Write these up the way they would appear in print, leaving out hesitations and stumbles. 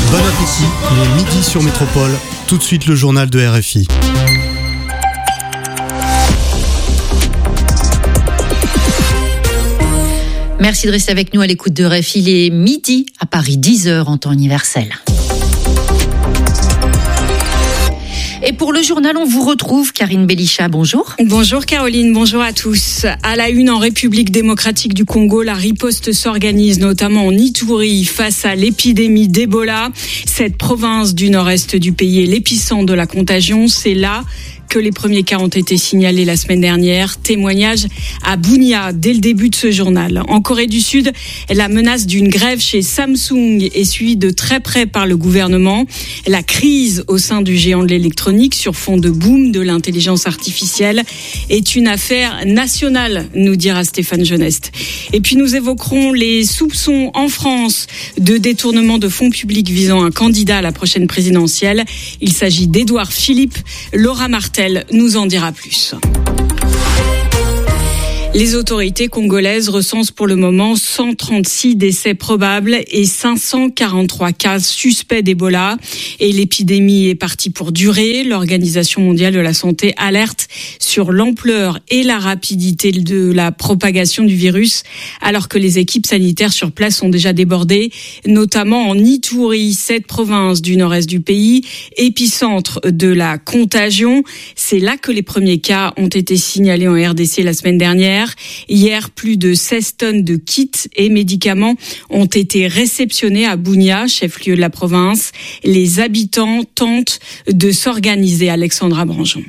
Bon appétit, il est midi sur Métropole. Tout de suite le journal de RFI. Merci de rester avec nous à l'écoute de RFI. Il est midi à Paris, 10h en temps universel. Et pour le journal, on vous retrouve Karine Belisha, bonjour. Bonjour Caroline, bonjour à tous. À la une, en République démocratique du Congo, la riposte s'organise notamment en Ituri face à l'épidémie d'Ebola. Cette province du nord-est du pays est l'épicentre de la contagion. C'est là que les premiers cas ont été signalés la semaine dernière. Témoignage à Bunia dès le début de ce journal. En Corée du Sud, la menace d'une grève chez Samsung est suivie de très près par le gouvernement. La crise au sein du géant de l'électronique sur fond de boom de l'intelligence artificielle est une affaire nationale, nous dira Stéphane Genest. Et puis nous évoquerons les soupçons en France de détournement de fonds publics visant un candidat à la prochaine présidentielle. Il s'agit d'Édouard Philippe. Laura Martel nous en dira plus. Les autorités congolaises recensent pour le moment 136 décès probables et 543 cas suspects d'Ebola. Et l'épidémie est partie pour durer. L'Organisation mondiale de la santé alerte sur l'ampleur et la rapidité de la propagation du virus, alors que les équipes sanitaires sur place sont déjà débordées, notamment en Ituri, cette province du nord-est du pays, épicentre de la contagion. C'est là que les premiers cas ont été signalés en RDC la semaine dernière. Hier, plus de 16 tonnes de kits et médicaments ont été réceptionnés à Bunia, chef-lieu de la province. Les habitants tentent de s'organiser. Alexandra Branjon.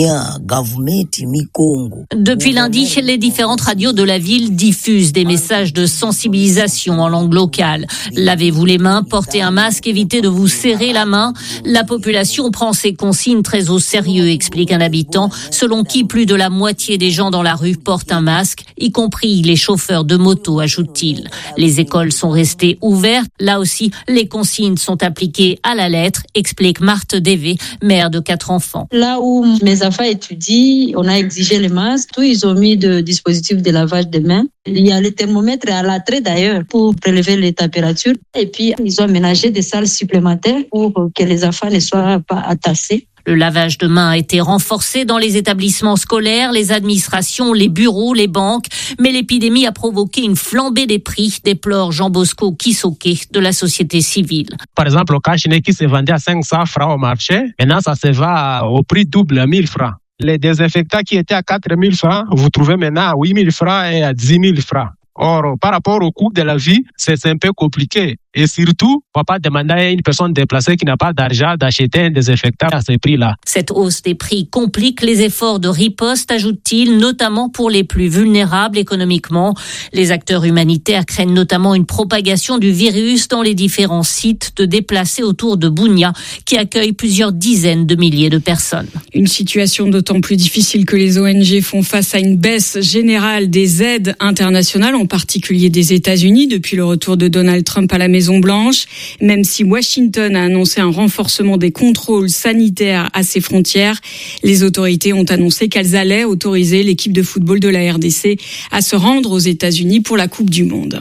Depuis lundi, les différentes radios de la ville diffusent des messages de sensibilisation en langue locale. Lavez-vous les mains, portez un masque, évitez de vous serrer la main. La population prend ces consignes très au sérieux, explique un habitant, selon qui plus de la moitié des gens dans la rue portent un masque, y compris les chauffeurs de moto, ajoute-t-il. Les écoles sont restées ouvertes. Là aussi, les consignes sont appliquées à la lettre, explique Marthe Dévé, mère de 4 enfants. Là où mes enfants étudient, on a exigé les masques. Ils ont mis de dispositifs de lavage des mains. Il y a le thermomètre à l'entrée d'ailleurs pour prélever les températures. Et puis, ils ont aménagé des salles supplémentaires pour que les enfants ne soient pas entassés. Le lavage de mains a été renforcé dans les établissements scolaires, les administrations, les bureaux, les banques. Mais l'épidémie a provoqué une flambée des prix, déplore Jean-Bosco Kisoké de la société civile. Par exemple, le cache-nez qui se vendait à 500 francs au marché, maintenant ça se vend au prix double, à 1000 francs. Les désinfectants qui étaient à 4000 francs, vous trouvez maintenant à 8000 francs et à 10 000 francs. Or, par rapport au coût de la vie, c'est un peu compliqué. Et surtout, on ne va pas demander à une personne déplacée qui n'a pas d'argent d'acheter un désinfectant à ces prix-là. Cette hausse des prix complique les efforts de riposte, ajoute-t-il, notamment pour les plus vulnérables économiquement. Les acteurs humanitaires craignent notamment une propagation du virus dans les différents sites de déplacés autour de Bunia, qui accueille plusieurs dizaines de milliers de personnes. Une situation d'autant plus difficile que les ONG font face à une baisse générale des aides internationales, en particulier des États-Unis, depuis le retour de Donald Trump à la Maison-Blanche. Même si Washington a annoncé un renforcement des contrôles sanitaires à ses frontières, les autorités ont annoncé qu'elles allaient autoriser l'équipe de football de la RDC à se rendre aux États-Unis pour la Coupe du Monde.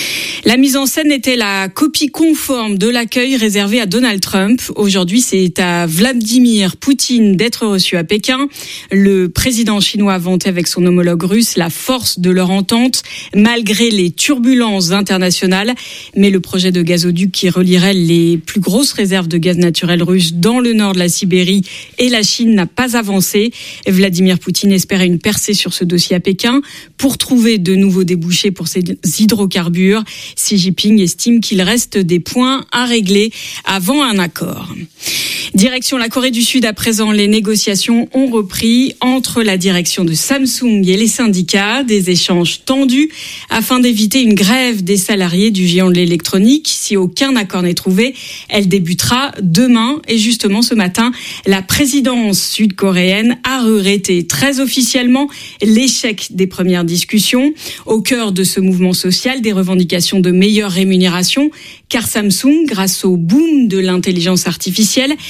La mise en scène était la copie conforme de l'accueil réservé à Donald Trump. Aujourd'hui, c'est à Vladimir Poutine d'être reçu à Pékin. Le président chinois a vanté avec son homologue russe la force de leur entente, malgré les turbulences internationales. Mais le projet de gazoduc qui relierait les plus grosses réserves de gaz naturel russes dans le nord de la Sibérie et la Chine n'a pas avancé. Vladimir Poutine espérait une percée sur ce dossier à Pékin pour trouver de nouveaux débouchés pour ces hydrocarbures. Xi Jinping estime qu'il reste des points à régler avant un accord. Direction la Corée du Sud à présent, les négociations ont repris entre la direction de Samsung et les syndicats, des échanges tendus afin d'éviter une grève des salariés du géant de l'électronique. Si aucun accord n'est trouvé, elle débutera demain. Et justement ce matin, la présidence sud-coréenne a regretté très officiellement l'échec des premières discussions. Au cœur de ce mouvement social, des revendications de meilleure rémunération, car Samsung, grâce au boom de l'intelligence artificielle,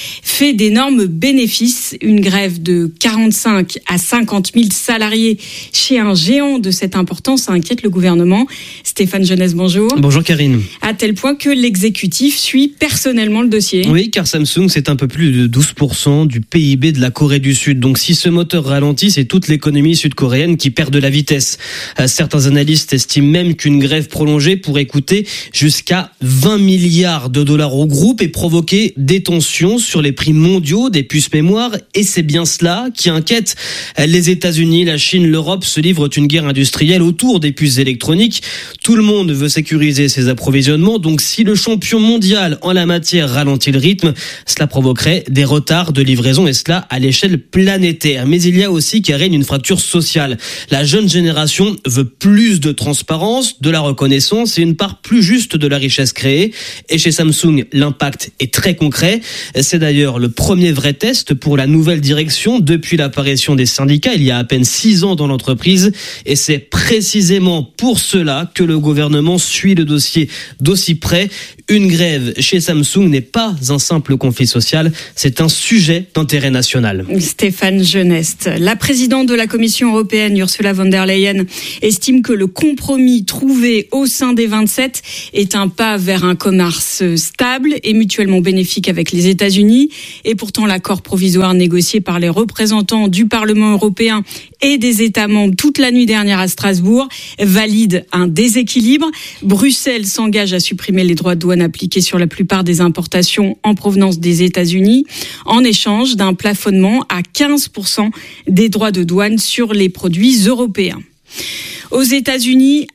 fait d'énormes bénéfices. Une grève de 45 à 50 000 salariés chez un géant de cette importance inquiète le gouvernement. Stéphane Jeunesse, bonjour. Bonjour Karine. À tel point que l'exécutif suit personnellement le dossier. Oui, car Samsung, c'est un peu plus de 12% du PIB de la Corée du Sud. Donc si ce moteur ralentit, c'est toute l'économie sud-coréenne qui perd de la vitesse. Certains analystes estiment même qu'une grève prolongée pourrait coûter jusqu'à 20 milliards de dollars au groupe et provoquer des tensions sur les prix mondiaux des puces mémoire. Et c'est bien cela qui inquiète les États-Unis, la Chine, l'Europe se livrent une guerre industrielle autour des puces électroniques. Tout le monde veut sécuriser ses approvisionnements. Donc si le champion mondial en la matière ralentit le rythme, cela provoquerait des retards de livraison et cela à l'échelle planétaire. Mais il y a aussi qui règne une fracture sociale. La jeune génération veut plus de transparence, de la reconnaissance et une part plus juste de la richesse créée. Et chez Samsung, l'impact est très concret. C'est d'ailleurs le premier vrai test pour la nouvelle direction depuis l'apparition des syndicats il y a à peine 6 ans dans l'entreprise. Et c'est précisément pour cela que le gouvernement suit le dossier d'aussi près. Une grève chez Samsung n'est pas un simple conflit social, c'est un sujet d'intérêt national. Stéphane Jeunesse. La présidente de la Commission européenne, Ursula von der Leyen, estime que le compromis trouvé au sein des 27 est un pas vers un commerce stable et mutuellement bénéfique avec les États-Unis. Et pourtant, l'accord provisoire négocié par les représentants du Parlement européen et des États membres toute la nuit dernière à Strasbourg valide un déséquilibre. Bruxelles s'engage à supprimer les droits de douane appliqués sur la plupart des importations en provenance des États-Unis en échange d'un plafonnement à 15% des droits de douane sur les produits européens. Aux États-Unis,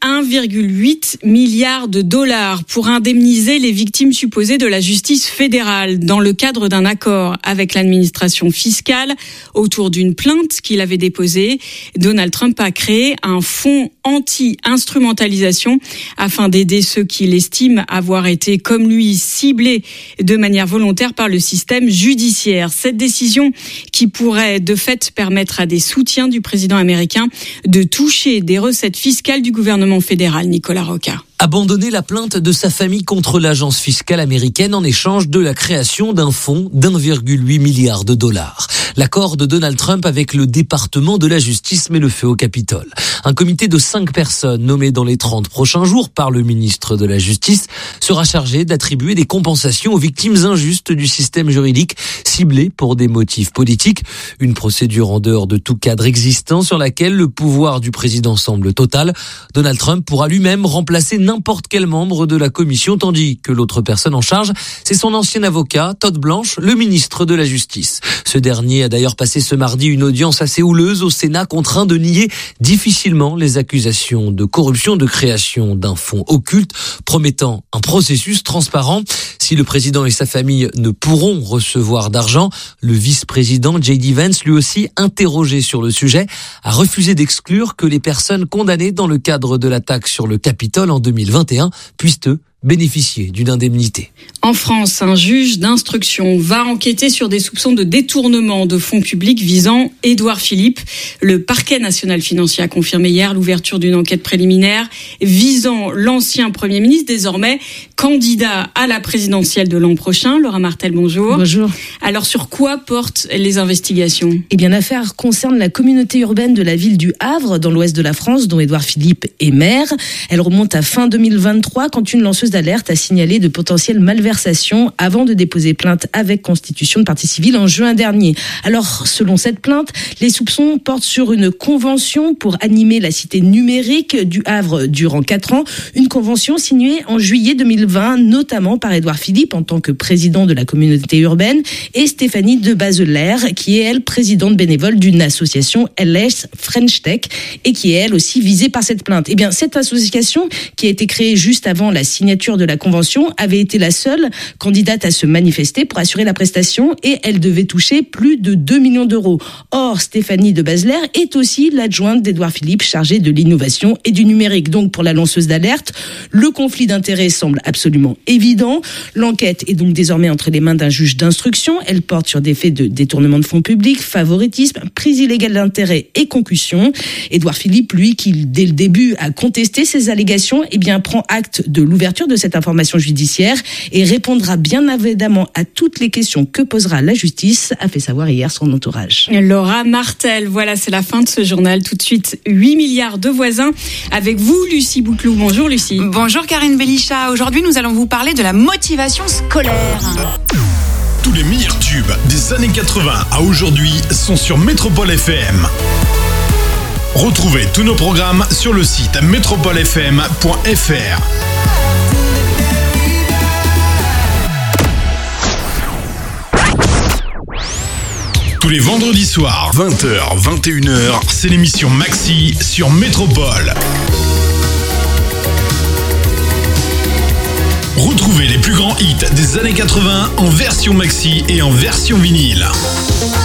1,8 milliard de dollars pour indemniser les victimes supposées de la justice fédérale dans le cadre d'un accord avec l'administration fiscale autour d'une plainte qu'il avait déposée. Donald Trump a créé un fonds anti-instrumentalisation afin d'aider ceux qu'il estime avoir été, comme lui, ciblés de manière volontaire par le système judiciaire. Cette décision qui pourrait de fait permettre à des soutiens du président américain de toucher des recettes fiscale du gouvernement fédéral. Nicolas Roca. Abandonner la plainte de sa famille contre l'agence fiscale américaine en échange de la création d'un fonds d'1,8 milliard de dollars. L'accord de Donald Trump avec le département de la justice met le feu au Capitole. Un comité de 5 personnes nommées dans les 30 prochains jours par le ministre de la Justice sera chargé d'attribuer des compensations aux victimes injustes du système juridique ciblées pour des motifs politiques. Une procédure en dehors de tout cadre existant sur laquelle le pouvoir du président semble total. Donald Trump pourra lui-même remplacer n'importe quel membre de la commission, tandis que l'autre personne en charge, c'est son ancien avocat, Todd Blanche, le ministre de la Justice. Ce dernier a d'ailleurs passé ce mardi une audience assez houleuse au Sénat, contraint de nier difficilement les accusations de corruption de création d'un fonds occulte, promettant un processus transparent. Si le président et sa famille ne pourront recevoir d'argent, le vice-président J.D. Vance, lui aussi interrogé sur le sujet, a refusé d'exclure que les personnes condamnées dans le cadre de l'attaque sur le Capitole en 2021 puissent bénéficier d'une indemnité. En France, un juge d'instruction va enquêter sur des soupçons de détournement de fonds publics visant Édouard Philippe. Le parquet national financier a confirmé hier l'ouverture d'une enquête préliminaire visant l'ancien Premier ministre, désormais candidat à la présidentielle de l'an prochain. Laura Martel, bonjour. Bonjour. Alors, sur quoi portent les investigations ? Eh bien, l'affaire concerne la communauté urbaine de la ville du Havre, dans l'ouest de la France, dont Édouard Philippe est maire. Elle remonte à fin 2023, quand une lanceuse d'alerte a signalé de potentielles malversations avant de déposer plainte avec constitution de partie civile en juin dernier. Alors, selon cette plainte, les soupçons portent sur une convention pour animer la cité numérique du Havre durant 4 ans. Une convention signée en juillet 2020, notamment par Édouard Philippe en tant que président de la communauté urbaine et Stéphanie de Bazeler, qui est, elle, présidente bénévole d'une association LS French Tech et qui est, elle aussi, visée par cette plainte. Eh bien, cette association, qui a été créée juste avant la signature de la convention, avait été la seule candidate à se manifester pour assurer la prestation et elle devait toucher plus de 2 millions d'euros. Or, Stéphanie de Bazeler est aussi l'adjointe d'Édouard Philippe chargée de l'innovation et du numérique. Donc, pour la lanceuse d'alerte, le conflit d'intérêts semble absolument évident. L'enquête est donc désormais entre les mains d'un juge d'instruction. Elle porte sur des faits de détournement de fonds publics, favoritisme, prise illégale d'intérêts et concussion. Édouard Philippe, lui, qui dès le début a contesté ces allégations, prend acte de l'ouverture de de cette information judiciaire et répondra bien évidemment à toutes les questions que posera la justice, a fait savoir hier son entourage. Laura Martel, voilà, c'est la fin de ce journal. Tout de suite, 8 milliards de voisins. Avec vous, Lucie Bouclou. Bonjour Lucie. Bonjour Karine Belichat. Aujourd'hui, nous allons vous parler de la motivation scolaire. Tous les meilleurs tubes des années 80 à aujourd'hui sont sur Métropole FM. Retrouvez tous nos programmes sur le site metropolefm.fr. Tous les vendredis soirs, 20h, 21h, c'est l'émission Maxi sur Métropole. Retrouvez les plus grands hits des années 80 en version maxi et en version vinyle.